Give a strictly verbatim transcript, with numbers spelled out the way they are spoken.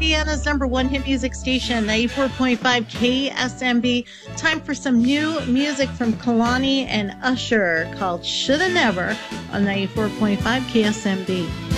Indiana's number one hit music station, ninety-four point five K S M B. Time for some new music from Kehlani and Usher called Shoulda Never on ninety-four point five K S M B.